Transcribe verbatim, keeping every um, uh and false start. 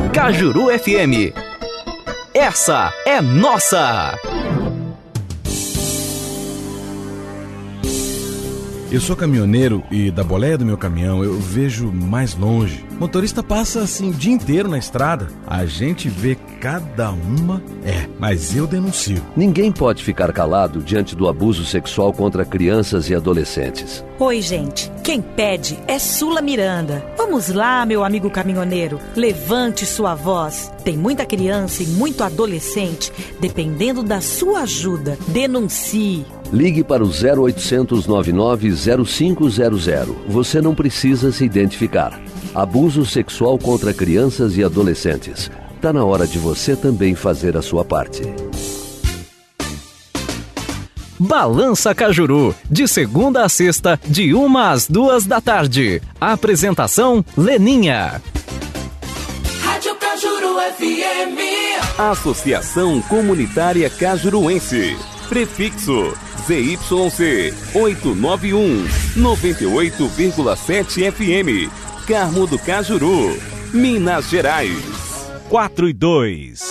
Cajuru F M. Essa é nossa! Eu sou caminhoneiro e da boleia do meu caminhão eu vejo mais longe. O motorista passa assim o dia inteiro na estrada. A gente vê cada uma. É, mas eu denuncio. Ninguém pode ficar calado diante do abuso sexual contra crianças e adolescentes. Oi, gente. Quem pede é Sula Miranda. Vamos lá, meu amigo caminhoneiro. Levante sua voz. Tem muita criança e muito adolescente dependendo da sua ajuda. Denuncie. Ligue para o zero oitocentos, noventa e nove, zero cinco zero zero. Você não precisa se identificar. Abuso sexual contra crianças e adolescentes. Está na hora de você também fazer a sua parte. Balança Cajuru, de segunda a sexta, de uma às duas da tarde. Apresentação, Leninha. Rádio Cajuru F M. Associação Comunitária Cajuruense. Prefixo Z Y C oitocentos e noventa e um, noventa e oito vírgula sete F M. Carmo do Cajuru, Minas Gerais. quatro e dois.